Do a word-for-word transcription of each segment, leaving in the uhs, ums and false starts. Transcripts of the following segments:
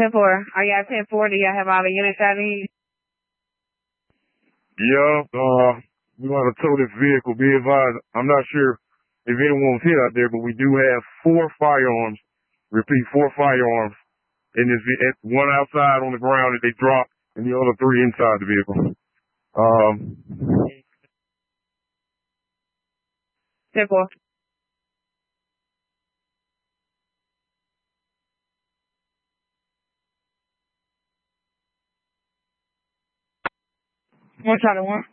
ten four. Are y'all ten four? Do y'all have all the units I need? Yeah, uh, we want to tow this vehicle. Be advised, I'm not sure if anyone was hit out there, but we do have four firearms. Repeat, four firearms. And this, one outside on the ground that they dropped, and the other three inside the vehicle. Um, ten four. One Charlie one.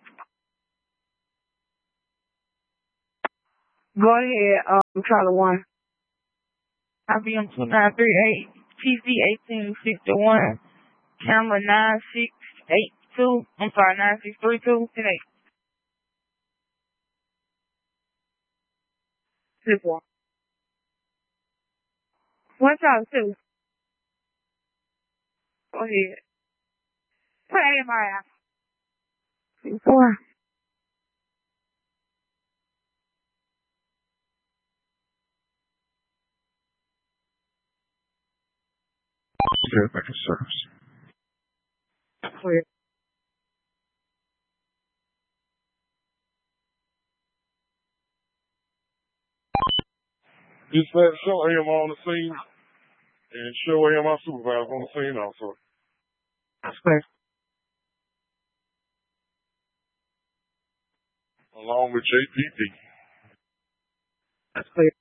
Go ahead, um, Charlie one. I B M two nine three eight, P C eighteen sixty-one, camera nine six eight two, I'm sorry, nine six three two, ten eight. ten four. One Charlie two. Go ahead. Put A M I out. ten four. Sheriff back to service. Clear. Dispatch, show A M on the scene, and show A M our supervisor on the scene also. That's clear. Along with J P D. That's clear.